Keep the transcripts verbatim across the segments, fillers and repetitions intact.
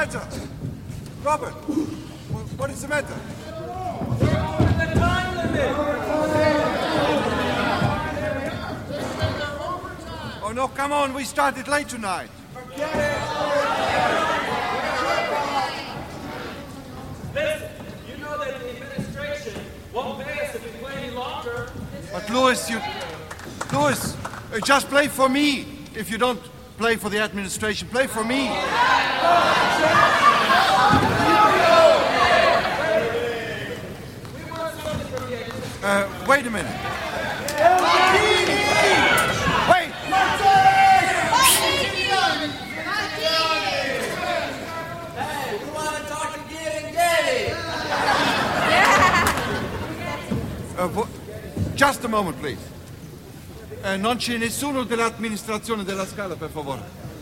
matter? Robert, what is the matter? The time limit. Oh, no, come on. We started late tonight. Listen, you know that the administration won't pay us if we play any longer. But, Louis, you... Louis, uh, just play for me. If you don't play for the administration, play for me. Uh, wait a minute. Wait! We want to talk to Gay and Gay. Uh, vo- just a moment, please. Eh, non c'è nessuno dell'amministrazione della Scala, per favore.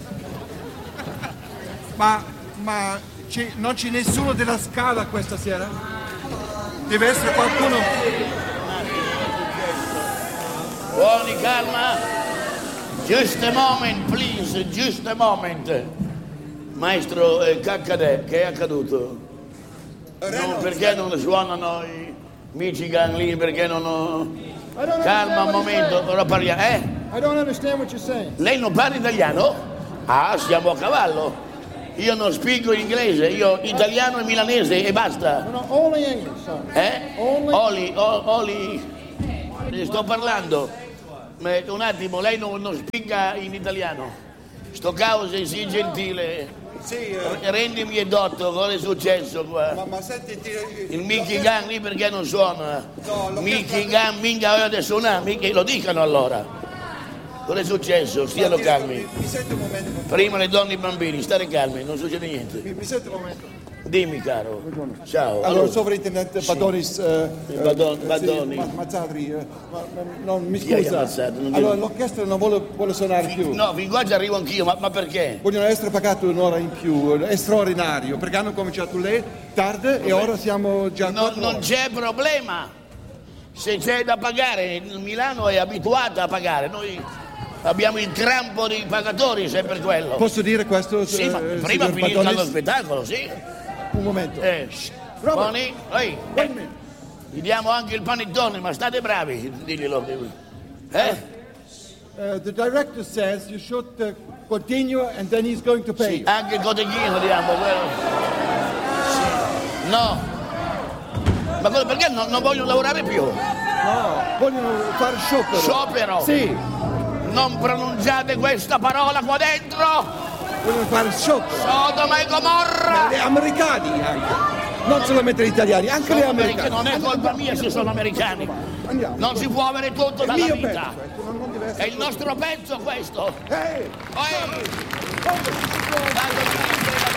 Ma, ma c'è, non c'è nessuno della Scala questa sera? Deve essere qualcuno. Buoni, calma. Just a moment, please, just a moment. Maestro, eh, Caccadè, che è accaduto? No, perché non suonano i Michigan lì? Perché non ho... Calma un momento, ora parliamo. Eh? I don't understand what you're saying. Lei non parla italiano? Ah, siamo a cavallo. Io non spiego inglese, io italiano e milanese e basta. No, no, only English, son. Eh? Only- Oli, o- Oli, ne sto parlando. Ma un attimo, lei non, non spiega in italiano. Sto cause, sii gentile. Sì, eh, Rendimi edotto, cosa è successo qua? ma, ma senti, ti- Il Mickey Gun lì perché non suona? No, l'ho Mickey chiesto- Gun, minchia, ora adesso suona, Mickey, lo dicano allora. Cosa è successo? Stiano calmi. Mi, mi sente un momento. per favore? Prima le donne e i bambini, stare calmi, non succede niente. Mi, mi sente un momento. Dimmi, caro. Ciao. Allora, sovrintendente Badonis... eh, Badon- eh, Badoni. sì, Ma- Mazzadri, eh, ma- ma- non mi Chi è che scusa. ha ammazzato? Non Allora, devo- l'orchestra non vuole, vuole suonare più. No, fin qua ci arrivo anch'io, ma, ma perché? Vogliono essere pagati un'ora in più, è straordinario, perché hanno cominciato lei tardi e ora siamo già... No, quattro non ore. c'è problema. Se c'è da pagare, Milano è abituata a pagare. Noi abbiamo il crampo dei pagatori, sempre quello. Posso dire questo? Sì, ma eh, prima signor finisca Badonis? lo spettacolo, sì. Un momento. Eh, shh. Robert. Boni, ehi, Wait a minute. gli diamo anche il panettone, ma state bravi, diglielo. Eh? Uh, the director says you should uh, continue and then he's going to pay Sì, you. anche il cotechino diamo, quello. Sì. No. Ma cosa- perché non, non vogliono lavorare più? No, vogliono fare sciopero. Sciopero? Sì, Non pronunciate questa parola qua dentro! vogliono fare sciopero. Sodoma e Gomorra! Gli americani anche. Non solamente gli italiani, anche gli Perché americani. non è colpa mia se sono americani. Andiamo. Non si può avere tutto È il dalla mio vita. pezzo, ecco, non, non deve È essere... il nostro pezzo questo. Ehi! Ehi! Tanto